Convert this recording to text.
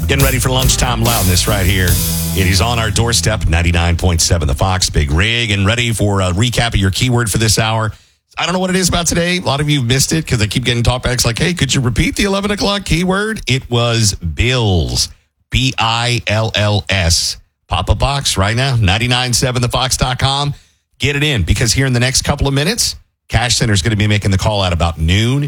Getting ready for lunchtime loudness right here. It is on our doorstep, 99.7 The Fox, Big Rig, and ready for a recap of your keyword for this hour. I don't know what it is about today. A lot of you missed it because I keep getting talkbacks like, hey, could you repeat the 11 o'clock keyword? It was bills, B-I-L-L-S. Pop a box right now, 997thefox.com. Get it in because here in the next couple of minutes, Cash Center is going to be making the call out about noon.